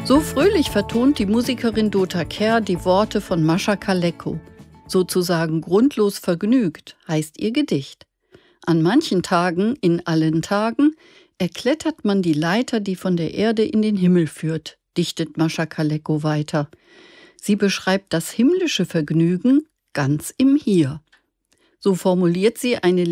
So fröhlich vertont die Musikerin Dota Kehr die Worte von Mascha Kaleko. Sozusagen grundlos vergnügt heißt ihr Gedicht. An manchen Tagen, in allen Tagen, erklettert man die Leiter, die von der Erde in den Himmel führt, dichtet Mascha Kaleko weiter. Sie beschreibt das himmlische Vergnügen ganz im Hier. So formuliert sie eine